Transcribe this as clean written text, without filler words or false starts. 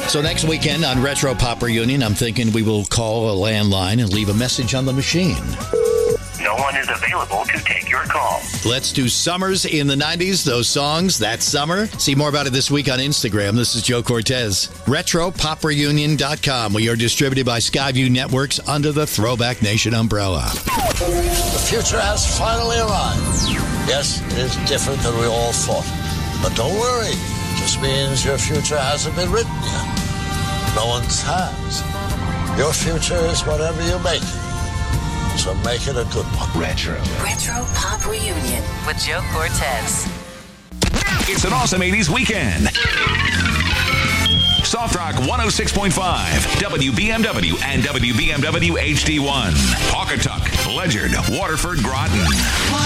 So next weekend on Retro Pop Reunion, I'm thinking we will call a landline and leave a message on the machine. No one is available to take your call. Let's do summers in the 90s, those songs, that summer. See more about it this week on Instagram. This is Joe Cortez. RetroPopReunion.com. We are distributed by Skyview Networks under the Throwback Nation umbrella. The future has finally arrived. Yes, it is different than we all thought. But don't worry. It just means your future hasn't been written yet. No one's has. Your future is whatever you make it. So make it a good one. Retro Pop Reunion with Joe Cortez. It's an awesome 80s weekend. Soft Rock 106.5, WBMW and WBMW HD1. Pawcatuck, Ledyard, Waterford, Groton.